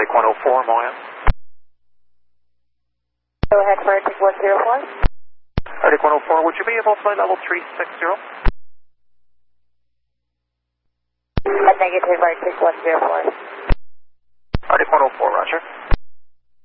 Arctic 104, Moya. Go ahead for Arctic 104. Arctic 104, would you be able to flight level 360? Negative, Arctic 104. Arctic 104, roger.